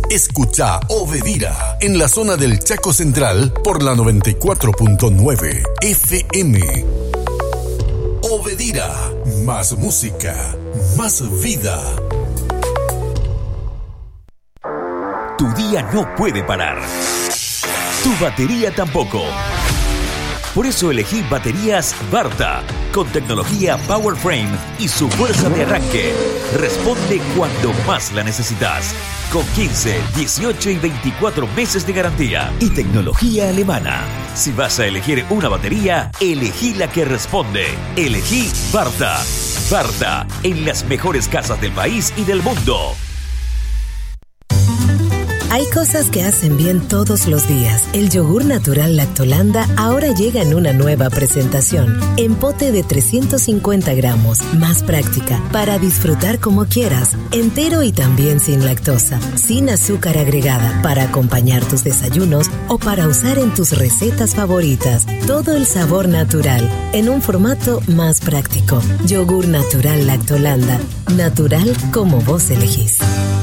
Escucha Obedira en la zona del Chaco Central por la 94.9 FM. Obedira, más música, más vida. Tu día no puede parar. Tu batería tampoco. Por eso elegí baterías Varta, con tecnología PowerFrame y su fuerza de arranque. Responde cuando más la necesitas. Con 15, 18 y 24 meses de garantía. Y tecnología alemana. Si vas a elegir una batería, elegí la que responde. Elegí Varta. Varta, en las mejores casas del país y del mundo. Hay cosas que hacen bien todos los días. El yogur natural Lactolanda ahora llega en una nueva presentación. En pote de 350 gramos. Más práctica, para disfrutar como quieras. Entero y también sin lactosa. Sin azúcar agregada, para acompañar tus desayunos o para usar en tus recetas favoritas. Todo el sabor natural, en un formato más práctico. Yogur natural Lactolanda. Natural como vos elegís.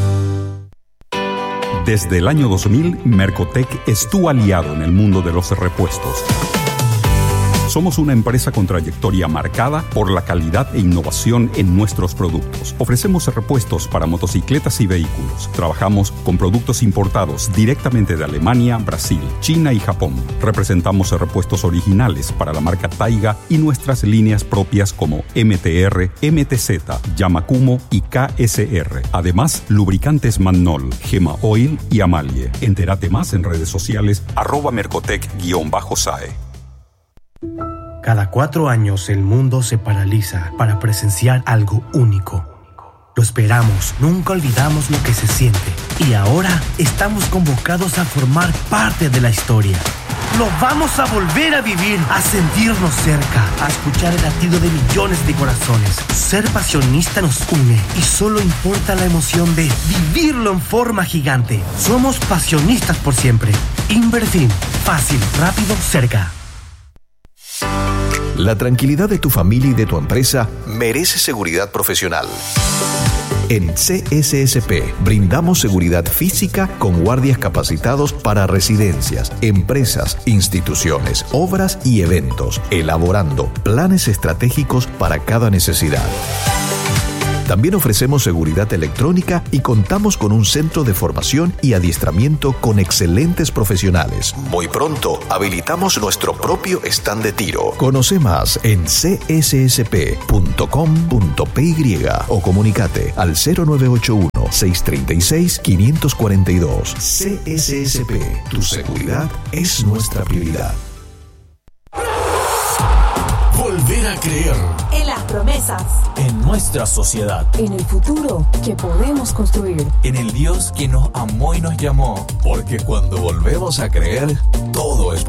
Desde el año 2000, Mercotec es tu aliado en el mundo de los repuestos. Somos una empresa con trayectoria marcada por la calidad e innovación en nuestros productos. Ofrecemos repuestos para motocicletas y vehículos. Trabajamos con productos importados directamente de Alemania, Brasil, China y Japón. Representamos repuestos originales para la marca Taiga y nuestras líneas propias como MTR, MTZ, Yamakumo y KSR. Además, lubricantes Mannol, Gema Oil y Amalie. Entérate más en redes sociales @mercotec_SAE. Cada 4 años el mundo se paraliza para presenciar algo único. Lo esperamos, nunca olvidamos lo que se siente. Y ahora estamos convocados a formar parte de la historia. Lo vamos a volver a vivir, a sentirnos cerca, a escuchar el latido de millones de corazones. Ser pasionista nos une y solo importa la emoción de vivirlo en forma gigante. Somos pasionistas por siempre. Inverfin, fácil, rápido, cerca. La tranquilidad de tu familia y de tu empresa merece seguridad profesional. En CSSP brindamos seguridad física con guardias capacitados para residencias, empresas, instituciones, obras y eventos, elaborando planes estratégicos para cada necesidad. También ofrecemos seguridad electrónica y contamos con un centro de formación y adiestramiento con excelentes profesionales. Muy pronto habilitamos nuestro propio stand de tiro. Conoce más en cssp.com.py o comunicate al 0981-636-542. CSSP, tu seguridad es nuestra prioridad. Volver a creer. En las promesas. En nuestra sociedad. En el futuro que podemos construir. En el Dios que nos amó y nos llamó. Porque cuando volvemos a creer, todo es